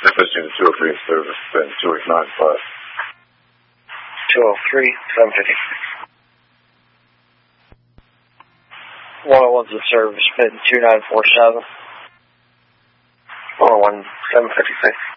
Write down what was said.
FSU 203 in service, spin 2895. 203, 750. 101's in service, spin 2947. 101, 756.